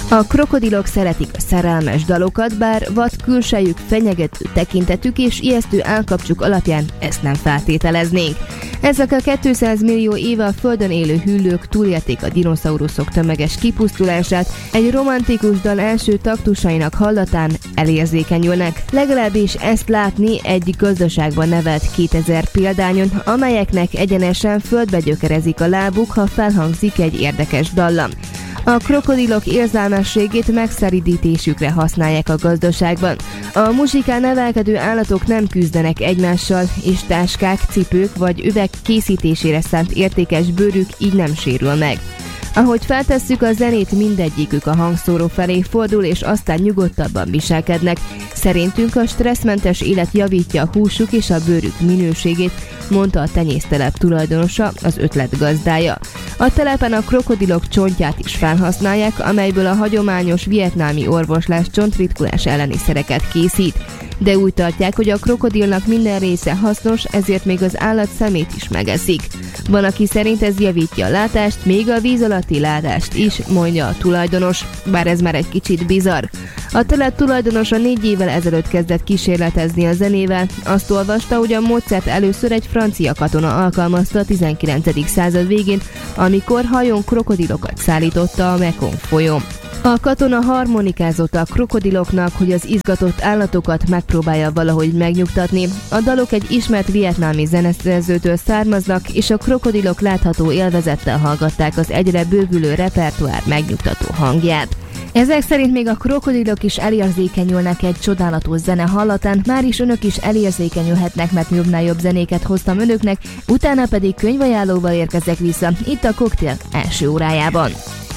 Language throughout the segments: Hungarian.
A krokodilok szeretik a szerelmes dalokat, bár vad külsejük, fenyegető tekintetük és ijesztő állkapcsuk alapján ezt nem feltételeznénk. Ezek a 200 millió éve a Földön élő hüllők túlélték a dinoszauruszok tömeges kipusztulását, egy romantikus dal első taktusainak hallatán elérzékenyülnek. Legalábbis ezt látni egy gazdaságban nevelt 2000 példányon, amelyeknek egyenesen földbe gyökerezik a lábuk, ha felhangzik egy érdekes dallam. A krokodilok érzelmességét megszeridítésükre használják a gazdaságban. A muzsikán nevelkedő állatok nem küzdenek egymással, és táskák, cipők vagy üveg készítésére szánt értékes bőrük így nem sérül meg. Ahogy feltesszük a zenét, mindegyikük a hangszóró felé fordul, és aztán nyugodtabban viselkednek. Szerintünk a stresszmentes élet javítja a húsuk és a bőrük minőségét, mondta a tenyésztelep tulajdonosa, az ötlet gazdája. A telepen a krokodilok csontját is felhasználják, amelyből a hagyományos vietnámi orvoslás csontritkulás elleni szereket készít. De úgy tartják, hogy a krokodilnak minden része hasznos, ezért még az állat szemét is megeszik. Van, aki szerint ez javítja a látást, még a víz alatti látást is, mondja a tulajdonos, bár ez már egy kicsit bizarr. A telep tulajdonosa 4 évvel ezelőtt kezdett kísérletezni a zenével. Azt olvasta, hogy a módszert először egy francia katona alkalmazta a 19. század végén, amikor hajón krokodilokat szállította a Mekong folyón. A katona harmonikázott a krokodiloknak, hogy az izgatott állatokat megpróbálja valahogy megnyugtatni. A dalok egy ismert vietnámi zeneszerzőtől származnak, és a krokodilok látható élvezettel hallgatták az egyre bővülő repertoár megnyugtató hangját. Ezek szerint még a krokodilok is elérzékenyülnek egy csodálatos zene hallatán, már is önök is elérzékenyülhetnek, mert jobbnál jobb zenéket hoztam önöknek, utána pedig könyvajánlóval érkezek vissza, itt a Koktél első órájában.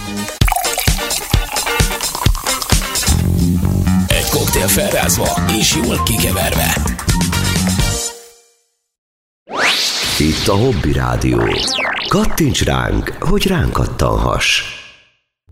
Egy koktél felrázva és jól kikeverve. Itt a Hobby Rádió. Kattints ránk, hogy ránk kattanhass.